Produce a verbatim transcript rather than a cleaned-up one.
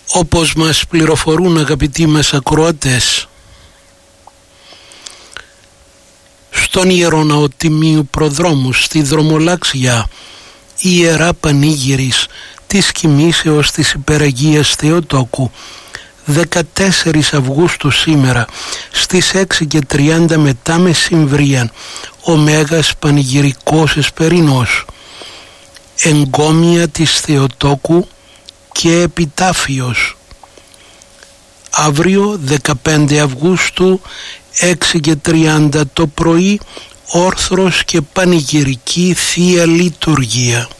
Όπως μας πληροφορούν αγαπητοί μας ακροατές, στον Ιεροναό Τιμίου Προδρόμου στη Δρομολάξια η Ιερά Πανήγυρης της Κοιμήσεως της Υπεραγίας Θεοτόκου δεκατέσσερις Αυγούστου σήμερα στις έξι και τριάντα μετά μεσημβρίαν ο Μέγας Πανηγυρικός Εσπερινός, εγκόμια της Θεοτόκου και επιτάφιος. Αύριο δεκαπέντε Αυγούστου έξι και τριάντα το πρωί όρθρος και πανηγυρική Θεία Λειτουργία.